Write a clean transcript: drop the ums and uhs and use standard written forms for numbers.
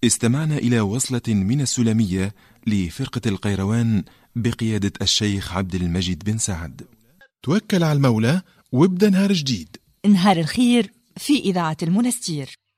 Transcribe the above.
استمعنا إلى وصلة من السلمية لفرقة القيروان بقيادة الشيخ عبد المجيد بن سعد. توكل على المولى وابدأ نهار جديد، نهار الخير في إذاعة المنستير.